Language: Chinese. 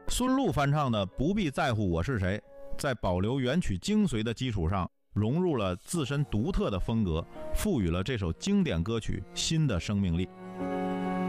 孙露翻唱的《不必在乎我是谁》，在保留原曲精髓的基础上，融入了自身独特的风格，赋予了这首经典歌曲新的生命力。